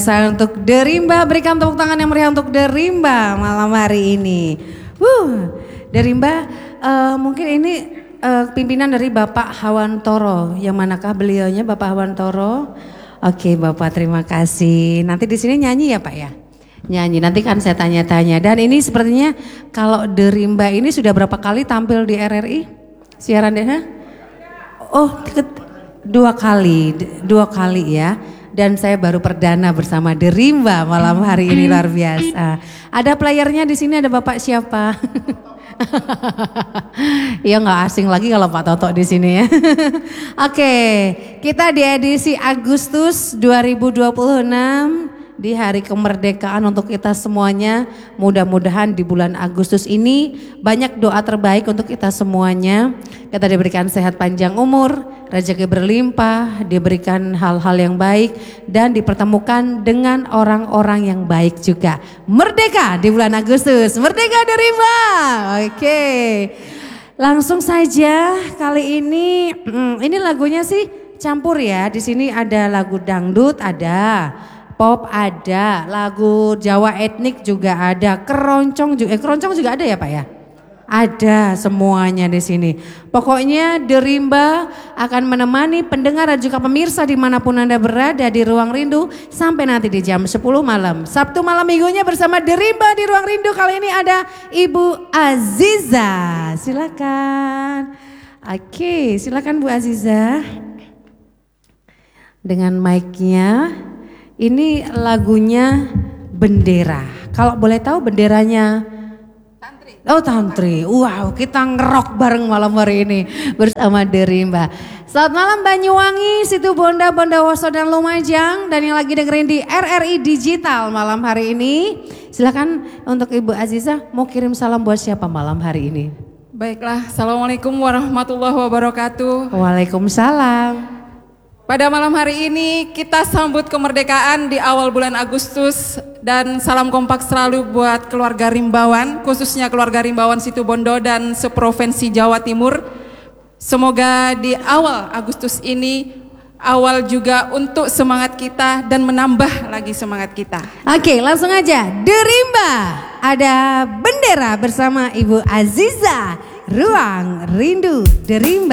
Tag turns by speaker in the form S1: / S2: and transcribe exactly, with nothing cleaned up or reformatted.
S1: saya untuk Derimba, berikan tepuk tangan yang meriah untuk Derimba malam hari ini. Wuh, Derimba uh, mungkin ini uh, pimpinan dari Bapak Hawantoro. Yang manakah beliaunya Bapak Hawantoro? Oke Bapak, terima kasih. Nanti di sini nyanyi ya Pak ya? Nyanyi, nanti kan saya tanya-tanya. Dan ini sepertinya kalau Derimba ini sudah berapa kali tampil di R R I? Siaran deh? Oh, dua kali, dua kali ya. Dan saya baru perdana bersama Derimba malam hari ini, luar biasa. Ada playernya di sini, ada Bapak siapa? Ya nggak asing lagi kalau Pak Toto di sini ya. Oke, kita di edisi Agustus dua ribu dua puluh enam di hari kemerdekaan untuk kita semuanya. Mudah-mudahan di bulan Agustus ini banyak doa terbaik untuk kita semuanya. Kita diberikan sehat panjang umur, rezeki berlimpah, diberikan hal-hal yang baik dan dipertemukan dengan orang-orang yang baik juga. Merdeka di bulan Agustus, merdeka Derimba. Oke, langsung saja kali ini, hmm, ini lagunya sih campur ya. Di sini ada lagu dangdut, ada pop, ada lagu Jawa etnik juga ada, keroncong juga, eh, keroncong juga ada ya Pak ya? Ada semuanya di sini. Pokoknya Derimba akan menemani pendengar dan juga pemirsa dimanapun Anda berada di Ruang Rindu sampai nanti di jam sepuluh malam. Sabtu malam minggunya bersama Derimba di Ruang Rindu. Kali ini ada Ibu Aziza. Silakan. Oke, silakan Bu Aziza. Dengan mic-nya. Ini lagunya Bendera. Kalau boleh tahu benderanya? Tantri. Oh Tantri. Wow, kita ngerok bareng malam hari ini bersama Derimba. Selamat malam Banyuwangi, Situ Bonda, Bondowoso dan Lumajang, dan yang lagi dengerin di R R I Digital malam hari ini. Silakan untuk Ibu Aziza, mau kirim salam buat siapa malam hari ini?
S2: Baiklah, Assalamualaikum warahmatullahi wabarakatuh.
S1: Waalaikumsalam.
S2: Pada malam hari ini kita sambut kemerdekaan di awal bulan Agustus, dan salam kompak selalu buat keluarga Rimbawan, khususnya keluarga Rimbawan Situbondo dan seprovinsi Jawa Timur. Semoga di awal Agustus ini awal juga untuk semangat kita dan menambah lagi semangat kita.
S1: Oke, langsung aja Derimba, ada Bendera bersama Ibu Aziza, Ruang Rindu Derimba.